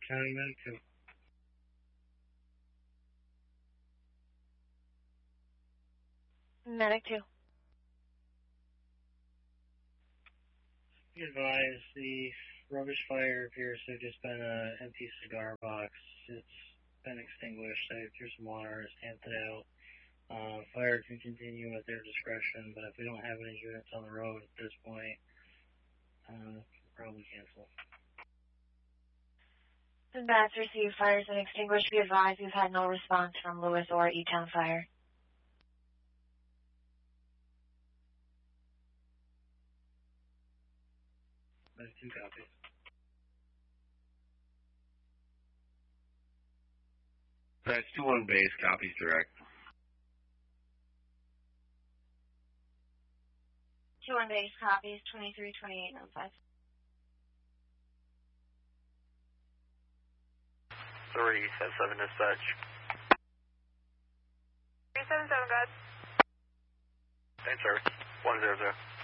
County Medic 2. Medic 2. Be advised, the rubbish fire appears to have just been an empty cigar box. It's been extinguished. There's some water, it's tamped out. Fire can continue at their discretion, but if we don't have any units on the road at this point, probably cancel. Dispatch received, fires been extinguished. Be advised, we've had no response from Lewis or E-Town Fire. That's 2 copies. That's 2-1 base, copies direct. 2-1 base, copies, 232895. 377 dispatch. 377, go ahead. Same service. 100.